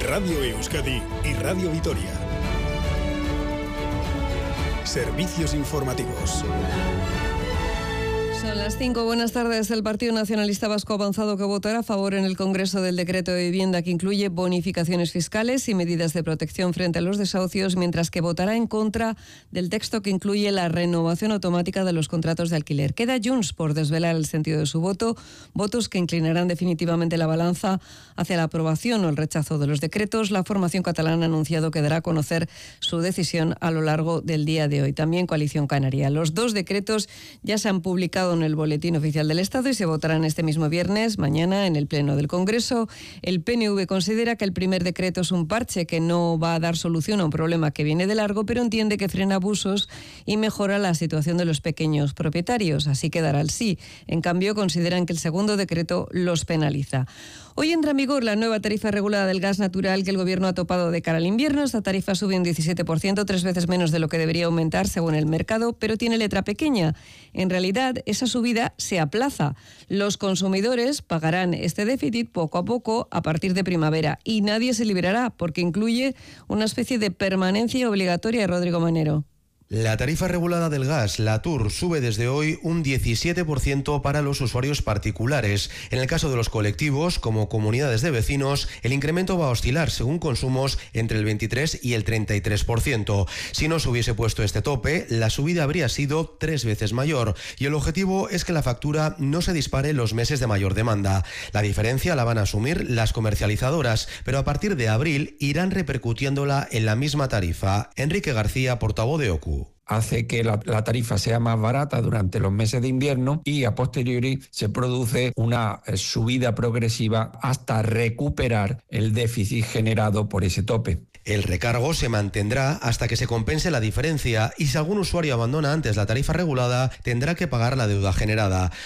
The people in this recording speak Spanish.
Radio Euskadi y Radio Vitoria. Servicios informativos. Son las 5. Buenas tardes. El Partido Nacionalista Vasco ha avanzado que votará a favor en el Congreso del decreto de vivienda que incluye bonificaciones fiscales y medidas de protección frente a los desahucios, mientras que votará en contra del texto que incluye la renovación automática de los contratos de alquiler. Queda Junts por desvelar el sentido de su voto, votos que inclinarán definitivamente la balanza hacia la aprobación o el rechazo de los decretos. La formación catalana ha anunciado que dará a conocer su decisión a lo largo del día de hoy. También Coalición Canaria. Los dos decretos ya se han publicado en el Boletín Oficial del Estado y se votarán este mismo viernes, mañana, en el Pleno del Congreso. El PNV considera que el primer decreto es un parche que no va a dar solución a un problema que viene de largo, pero entiende que frena abusos y mejora la situación de los pequeños propietarios. Así que dará el sí. En cambio, consideran que el segundo decreto los penaliza. Hoy entra en vigor la nueva tarifa regulada del gas natural que el Gobierno ha topado de cara al invierno. Esta tarifa sube un 17%, 3 veces menos de lo que debería aumentar según el mercado, pero tiene letra pequeña. En realidad, esa subida se aplaza. Los consumidores pagarán este déficit poco a poco a partir de primavera y nadie se liberará porque incluye una especie de permanencia obligatoria. Rodrigo Manero. La tarifa regulada del gas, la TUR, sube desde hoy un 17% para los usuarios particulares. En el caso de los colectivos, como comunidades de vecinos, el incremento va a oscilar según consumos entre el 23 y el 33%. Si no se hubiese puesto este tope, la subida habría sido 3 veces mayor y el objetivo es que la factura no se dispare en los meses de mayor demanda. La diferencia la van a asumir las comercializadoras, pero a partir de abril irán repercutiéndola en la misma tarifa. Enrique García, portavoz de OCU. Hace que la tarifa sea más barata durante los meses de invierno y a posteriori se produce una subida progresiva hasta recuperar el déficit generado por ese tope. El recargo se mantendrá hasta que se compense la diferencia y si algún usuario abandona antes la tarifa regulada tendrá que pagar la deuda generada.